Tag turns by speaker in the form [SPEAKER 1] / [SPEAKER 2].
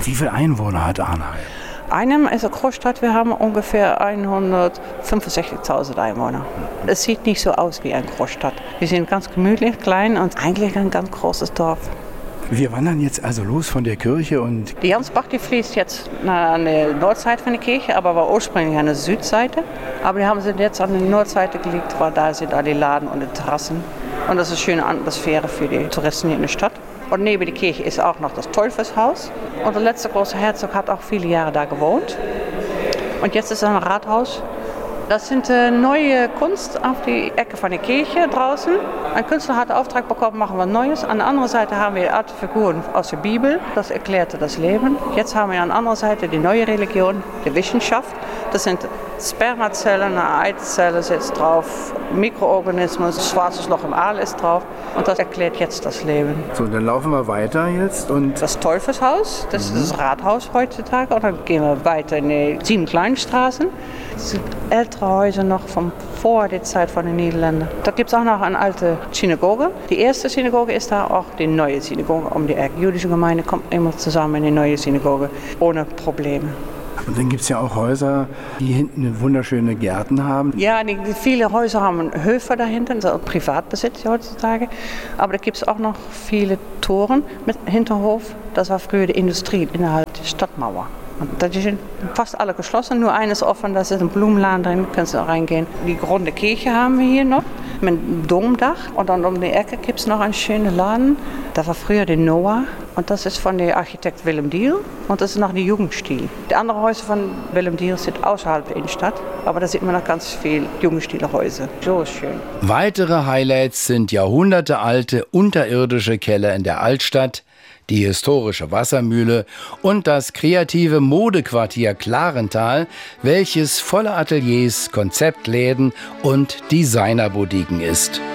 [SPEAKER 1] Wie viele Einwohner hat Arnheim?
[SPEAKER 2] Arnheim ist eine Großstadt, wir haben ungefähr 165.000 Einwohner. Es sieht nicht so aus wie eine Großstadt. Wir sind ganz gemütlich, klein und eigentlich ein ganz großes Dorf.
[SPEAKER 1] Wir wandern jetzt also los von der Kirche und...
[SPEAKER 2] Die Jansbach, die fließt jetzt an der Nordseite von der Kirche, aber war ursprünglich an der Südseite. Aber die haben sie jetzt an der Nordseite gelegt, weil da sind alle Laden und die Terrassen. Und das ist eine schöne Atmosphäre für die Touristen hier in der Stadt. Und neben der Kirche ist auch noch das Teufelshaus. Und der letzte große Herzog hat auch viele Jahre da gewohnt. Und jetzt ist ein Rathaus. Das sind neue Kunst auf die Ecke von der Kirche draußen. Ein Künstler hat den Auftrag bekommen, machen wir Neues. An der anderen Seite haben wir alte Figuren aus der Bibel. Das erklärte das Leben. Jetzt haben wir an der anderen Seite die neue Religion, die Wissenschaft. Das sind Spermazellen, eine Eizelle sitzt drauf, Mikroorganismus, schwarzes Loch im Aal ist drauf. Und das erklärt jetzt das Leben.
[SPEAKER 1] So, dann laufen wir weiter jetzt und...
[SPEAKER 2] Das Teufelshaus, das ist das Rathaus heutzutage. Und dann gehen wir weiter in die 7 kleinen Straßen. Das sind ältere Häuser noch von vor der Zeit von den Niederländern. Da gibt es auch noch eine alte Synagoge. Die erste Synagoge ist da auch die neue Synagoge um die Ecke. Die jüdische Gemeinde kommt immer zusammen in die neue Synagoge, ohne Probleme.
[SPEAKER 1] Und dann gibt es ja auch Häuser, die hinten wunderschöne Gärten haben.
[SPEAKER 2] Ja, viele Häuser haben Höfe dahinter, das ist Privatbesitz heutzutage. Aber da gibt es auch noch viele Toren mit Hinterhof. Das war früher die Industrie innerhalb der Stadtmauer. Und die sind fast alle geschlossen, nur eines offen, da ist ein Blumenladen drin, kannst du reingehen. Die runde Kirche haben wir hier noch, mit einem Domdach. Und dann um die Ecke gibt es noch einen schönen Laden. Da war früher der Noah. Und das ist von dem Architekt Willem Diel. Und das ist noch der Jugendstil. Die anderen Häuser von Willem Diel sind außerhalb der Innenstadt. Aber da sieht man noch ganz viel Jugendstilhäuser. So ist schön.
[SPEAKER 3] Weitere Highlights sind jahrhundertealte unterirdische Keller in der Altstadt, die historische Wassermühle und das kreative Modequartier Klarental, welches voller Ateliers, Konzeptläden und Designerboutiquen ist.